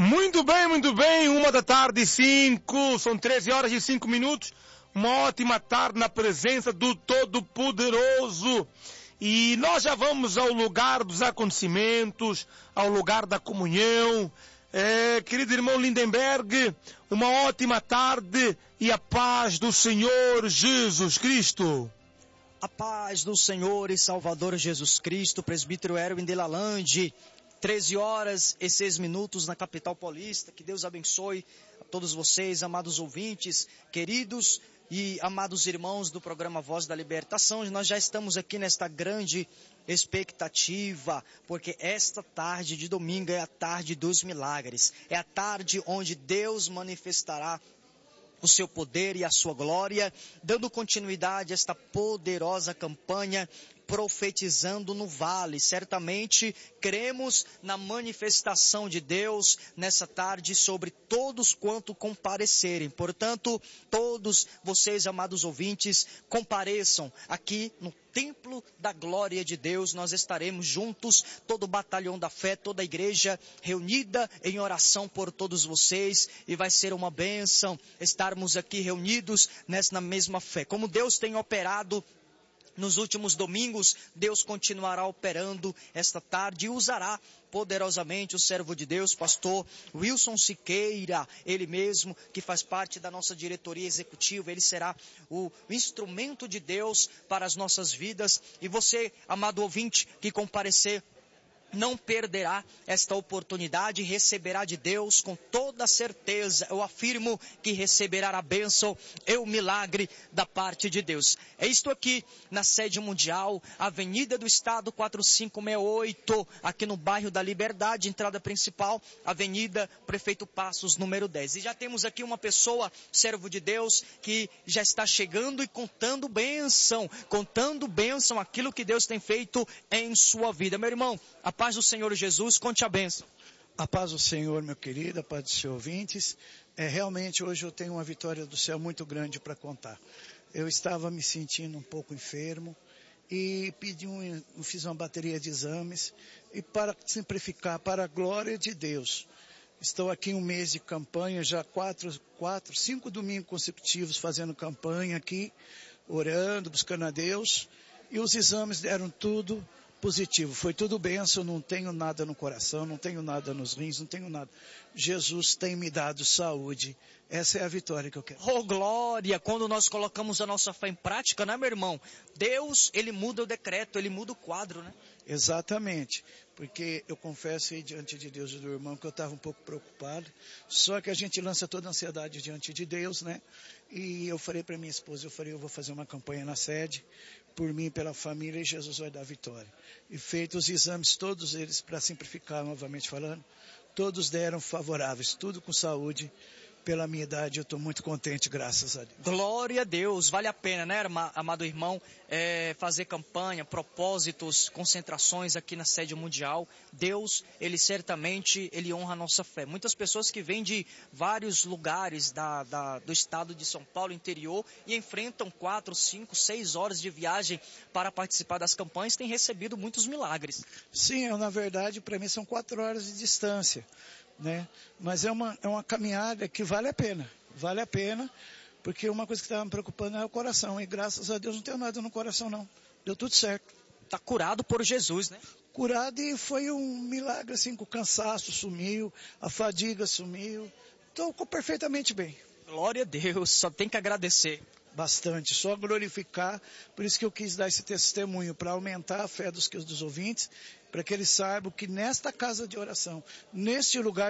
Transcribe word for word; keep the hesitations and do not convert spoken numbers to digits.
Muito bem, muito bem, uma da tarde, cinco, são treze horas e cinco minutos, uma ótima tarde na presença do Todo-Poderoso. E nós já vamos ao lugar dos acontecimentos, ao lugar da comunhão. É, querido irmão Lindenberg, uma ótima tarde e a paz do Senhor Jesus Cristo. A paz do Senhor e Salvador Jesus Cristo, presbítero Erwin de Lalande, treze horas e seis minutos na capital paulista. Que Deus abençoe a todos vocês, amados ouvintes, queridos e amados irmãos do programa Voz da Libertação. Nós já estamos aqui nesta grande expectativa, porque esta tarde de domingo é a tarde dos milagres. É a tarde onde Deus manifestará o seu poder e a sua glória, dando continuidade a esta poderosa campanha Profetizando no Vale. Certamente cremos na manifestação de Deus nessa tarde sobre todos quanto comparecerem. Portanto, todos vocês, amados ouvintes, compareçam aqui no Templo da Glória de Deus. Nós estaremos juntos, todo o batalhão da fé, toda a igreja reunida em oração por todos vocês, e vai ser uma bênção estarmos aqui reunidos nessa mesma fé. Como Deus tem operado nos últimos domingos, Deus continuará operando esta tarde e usará poderosamente o servo de Deus, pastor Wilson Siqueira, ele mesmo que faz parte da nossa diretoria executiva. Ele será o instrumento de Deus para as nossas vidas, e você, amado ouvinte, que comparecer, não perderá esta oportunidade, receberá de Deus com toda certeza. Eu afirmo que receberá a bênção e o milagre da parte de Deus. É isto aqui na sede mundial, Avenida do Estado quatro cinco seis oito, aqui no bairro da Liberdade, entrada principal, Avenida Prefeito Passos, número dez. E já temos aqui uma pessoa, servo de Deus, que já está chegando e contando bênção, contando bênção, aquilo que Deus tem feito em sua vida. Meu irmão, a paz do Senhor Jesus, conte a bênção. A paz do Senhor, meu querido, a paz dos seus ouvintes. É, realmente hoje eu tenho uma vitória do céu muito grande para contar. Eu estava me sentindo um pouco enfermo e pedi um, fiz uma bateria de exames, e para simplificar, para a glória de Deus, estou aqui um mês de campanha, já quatro, quatro, cinco domingos consecutivos fazendo campanha aqui, orando, buscando a Deus, e os exames deram tudo positivo, foi tudo bênção, não tenho nada no coração, não tenho nada nos rins, não tenho nada. Jesus tem me dado saúde, essa é a vitória que eu quero. Oh glória, quando nós colocamos a nossa fé em prática, né meu irmão? Deus, ele muda o decreto, ele muda o quadro, né? Exatamente, porque eu confesso aí diante de Deus e do irmão que eu estava um pouco preocupado, só que a gente lança toda a ansiedade diante de Deus, né? E eu falei para minha esposa, eu falei, eu vou fazer uma campanha na sede, por mim e pela família, e Jesus vai dar vitória. E feitos os exames, todos eles, para simplificar novamente falando, todos deram favoráveis, tudo com saúde. Pela minha idade, eu estou muito contente, graças a Deus. Glória a Deus, vale a pena, né, amado irmão, é, fazer campanha, propósitos, concentrações aqui na sede mundial. Deus, ele certamente, ele honra a nossa fé. Muitas pessoas que vêm de vários lugares da, da, do estado de São Paulo, interior, e enfrentam quatro, cinco, seis horas de viagem para participar das campanhas, têm recebido muitos milagres. Sim, eu, na verdade, para mim são quatro horas de distância, né? Mas é uma, é uma caminhada que vale a pena, vale a pena, porque uma coisa que estava me preocupando é o coração, e graças a Deus não tenho nada no coração não, deu tudo certo. Está curado por Jesus, né? Curado, e foi um milagre assim, que o cansaço sumiu, a fadiga sumiu, estou perfeitamente bem. Glória a Deus, só tem que agradecer. Bastante, só glorificar, por isso que eu quis dar esse testemunho, para aumentar a fé dos, dos ouvintes, para que eles saibam que nesta casa de oração, neste lugar